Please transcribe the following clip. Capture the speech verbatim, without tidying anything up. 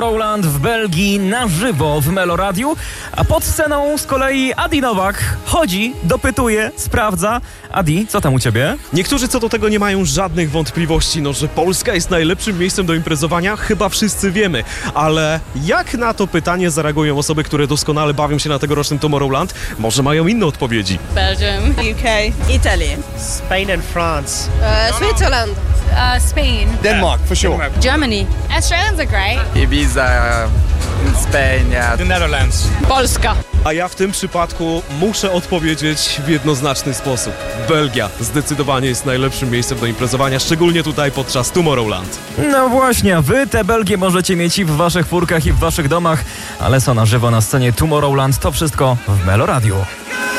Tomorrowland w Belgii na żywo w Meloradiu, a pod sceną z kolei Adi Nowak chodzi, dopytuje, sprawdza. Adi, co tam u ciebie? Niektórzy co do tego nie mają żadnych wątpliwości, no że Polska jest najlepszym miejscem do imprezowania, chyba wszyscy wiemy, ale jak na to pytanie zareagują osoby, które doskonale bawią się na tegorocznym Tomorrowland? Może mają inne odpowiedzi. Belgium, U K, Italy, Spain and France. uh, Switzerland, Uh, Spain. Denmark, for sure. Germany, Australians are great. Ibiza, Spain, yeah. The Netherlands. Polska. A ja w tym przypadku muszę odpowiedzieć w jednoznaczny sposób. Belgia zdecydowanie jest najlepszym miejscem do imprezowania, szczególnie tutaj podczas Tomorrowland. No właśnie, a wy tę Belgię możecie mieć i w waszych furkach, i w waszych domach, ale co na żywo na scenie Tomorrowland, to wszystko w Meloradiu.